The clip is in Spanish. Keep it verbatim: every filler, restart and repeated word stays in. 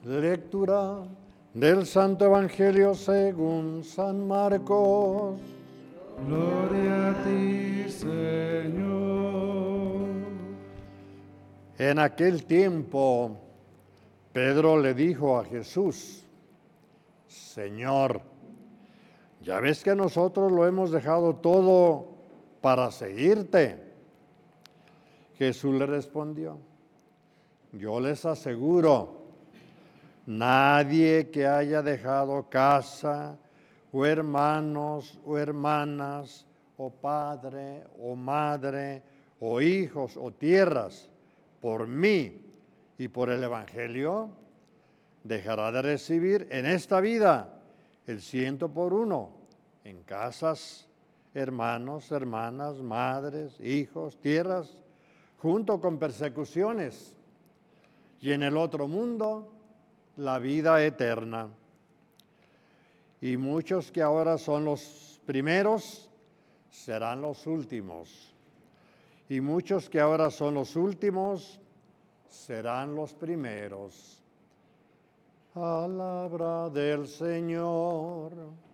Lectura del Santo Evangelio según San Marcos. Gloria a ti, Señor. En aquel tiempo, Pedro le dijo a Jesús: Señor, ya ves que nosotros lo hemos dejado todo para seguirte. Jesús le respondió: yo les aseguro, nadie que haya dejado casa, o hermanos, o hermanas, o padre, o madre, o hijos, o tierras, por mí y por el Evangelio, dejará de recibir en esta vida el ciento por uno, en casas, hermanos, hermanas, madres, hijos, tierras, junto con persecuciones, y en el otro mundo, la vida eterna. Y muchos que ahora son los primeros, serán los últimos. Y muchos que ahora son los últimos, serán los primeros. Palabra del Señor.